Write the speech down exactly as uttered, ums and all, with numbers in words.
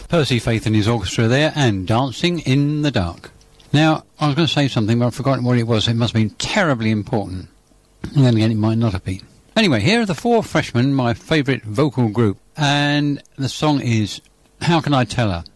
Percy Faith and his orchestra there, and Dancing in the Dark. Now, I was going to say something, but I've forgotten what it was. It must have been terribly important. And then again, it might not have been. Anyway, here are the Four Freshmen, my favourite vocal group. And the song is How Can I Tell Her?